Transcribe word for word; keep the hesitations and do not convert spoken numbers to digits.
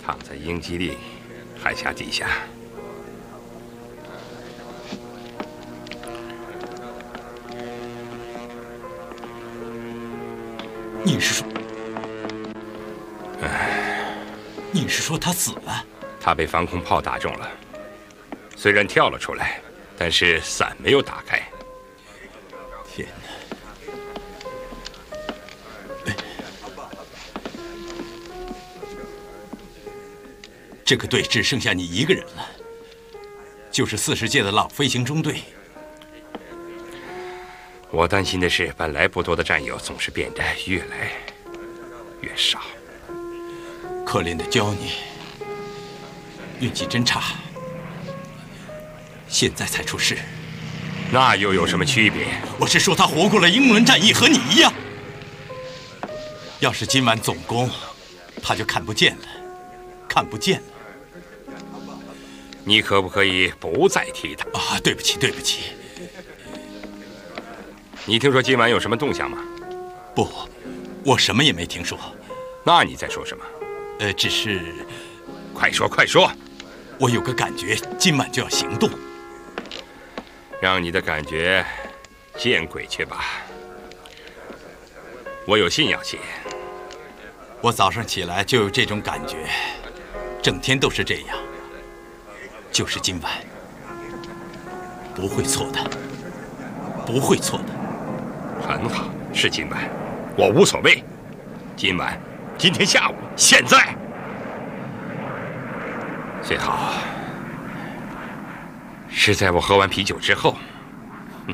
躺在英吉利海峡底下。 你是说？哎，你是说他死了？ 他被防空炮打中了，虽然跳了出来，但是伞没有打开。 天哪！这个队只剩下你一个人了，就是四十届的老飞行中队。 我担心的是，本来不多的战友总是变得越来越少。 可怜的焦尼，运气真差，现在才出事。 那又有什么区别？ 我是说他活过了英伦战役，和你一样。要是今晚总攻，他就看不见了，看不见了。 你可不可以不再提他？ 啊，对不起，对不起。 你听说今晚有什么动向吗？ 不，我什么也没听说。 那你在说什么？ 呃，只是…… 快说，快说！ 我有个感觉，今晚就要行动。 让你的感觉见鬼去吧！我有信要写。 我早上起来就有这种感觉，整天都是这样。就是今晚，不会错的，不会错的。 很好，是今晚，我无所谓。今晚，今天下午，现在，最好是在我喝完啤酒之后。